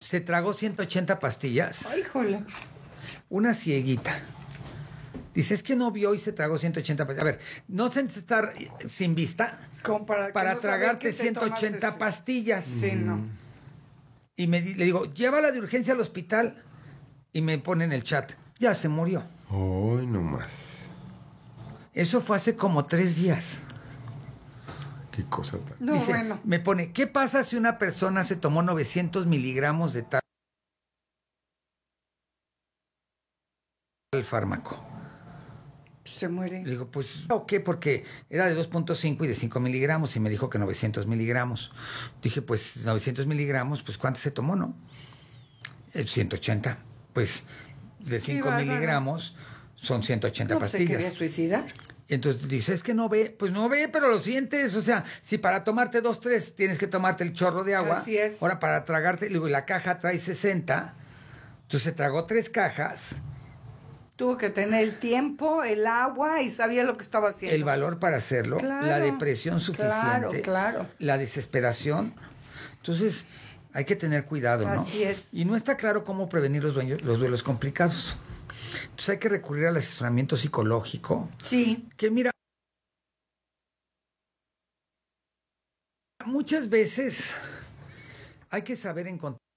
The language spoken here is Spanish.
se tragó 180 pastillas. Ay, híjole. Una cieguita. Dice, es que no vio y se tragó 180 pastillas. A ver, no sé estar sin vista Como para no tragarte saber que te 180 tomaste, pastillas. Sí, no. Y le digo, llévala de urgencia al hospital. Y me pone en el chat, ya se murió. Hoy no más. Eso fue hace como 3 días. Qué cosa tan... No, Dice, bueno. me pone, ¿qué pasa si una persona se tomó 900 miligramos de tal fármaco? Se muere. Le digo, pues, ¿ok? Porque era de 2.5 y de 5 miligramos y me dijo que 900 miligramos. Dije, pues, 900 miligramos, pues, ¿cuánto se tomó, no? 180. Pues, de 5 miligramos son 180 No, pues se pastillas. quería suicidar. Y entonces dice, es que no ve. Pues no ve, pero lo sientes. O sea, si para tomarte 2, 3 tienes que tomarte el chorro de agua. Así es. Ahora, para tragarte, le digo, y la caja trae 60. Entonces se tragó 3 cajas. Tuvo que tener el tiempo, el agua y sabía lo que estaba haciendo. El valor para hacerlo, Claro, la depresión suficiente, claro. la desesperación. Entonces, hay que tener cuidado, ¿no? Así es. Y no está claro cómo prevenir los duelos complicados. Entonces, hay que recurrir al asesoramiento psicológico. Sí. Que mira, muchas veces hay que saber encontrar